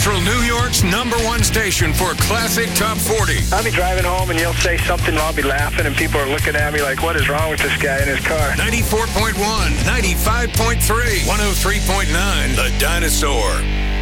Central New York's #1 station for Classic Top 40. I'll be driving home and you'll say something and I'll be laughing and people are looking at me like, what is wrong with this guy in his car? 94.1, 95.3, 103.9, The Dinosaur.